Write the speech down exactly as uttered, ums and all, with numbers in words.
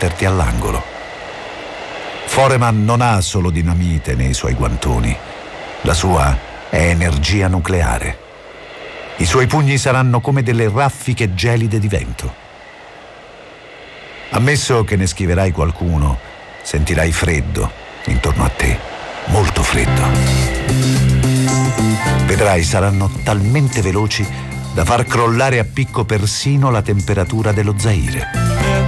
metterti all'angolo. Foreman non ha solo dinamite nei suoi guantoni. La sua è energia nucleare. I suoi pugni saranno come delle raffiche gelide di vento. Ammesso che ne schiverai qualcuno, sentirai freddo intorno a te, molto freddo. Vedrai, saranno talmente veloci da far crollare a picco persino la temperatura dello Zaire.